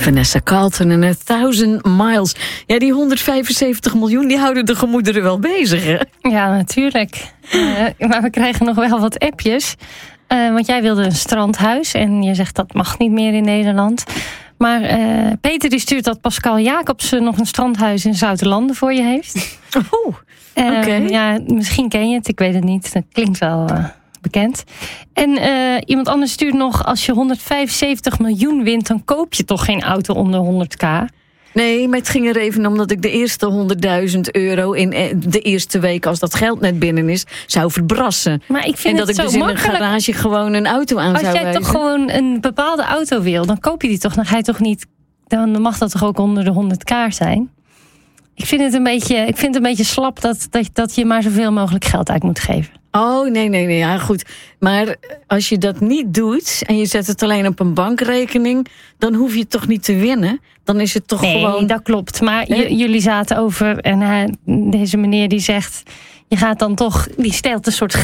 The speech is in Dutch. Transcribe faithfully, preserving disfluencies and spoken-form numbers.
Vanessa Carlton en A Thousand Miles. Ja, die honderdvijfenzeventig miljoen, die houden de gemoederen wel bezig, hè? Ja, natuurlijk. Uh, maar we krijgen nog wel wat appjes. Uh, want jij wilde een strandhuis. En je zegt dat mag niet meer in Nederland. Maar uh, Peter die stuurt dat Pascal Jacobsen nog een strandhuis in Zoutelanden voor je heeft. Oh, oké. Uh, ja, misschien ken je het, ik weet het niet. Dat klinkt wel uh, bekend. En uh, iemand anders stuurt nog, als je honderdvijfenzeventig miljoen wint, dan koop je toch geen auto onder honderdduizend. Nee, maar het ging er even om dat ik de eerste honderdduizend euro in de eerste week, als dat geld net binnen is, zou verbrassen. Maar ik vind en dat het ik zo dus makkelijk. in een garage gewoon een auto aan als zou jij wijzen. toch gewoon een bepaalde auto wil, dan koop je die toch. Dan ga je toch niet. Dan mag dat toch ook onder de honderdduizend zijn. Ik vind het een beetje, ik vind het een beetje slap dat, dat, dat je maar zoveel mogelijk geld uit moet geven. Oh, nee, nee, nee, ja, goed. Maar als je dat niet doet en je zet het alleen op een bankrekening, dan hoef je het toch niet te winnen? Dan is het toch nee, gewoon... Nee, dat klopt. Maar nee? j- jullie zaten over, en uh, deze meneer die zegt, je gaat dan toch, die stelt een soort